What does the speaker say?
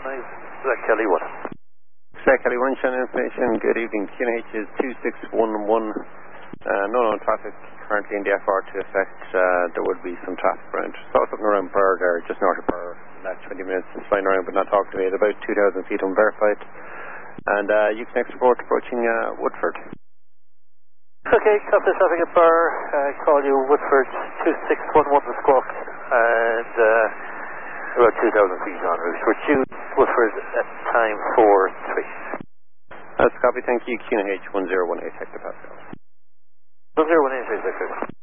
Select Kelly 1. Select Kelly 1, Shannon information. Good evening. QNH is 2611. No known traffic currently in the FR to effect. There would be some traffic around. Saw something around Burr there, just north of Burr. Last 20 minutes flying around but not talking to me. At about 2,000 feet unverified. And you can next report approaching Woodford. Okay, copy traffic at Burr. Call you Woodford 2611 to Squawk. And about 2,000 feet on route. We're due Woodford at time 4-3. That's copy, thank you. QNH 1018 Hector Pascal. 1018 Hector.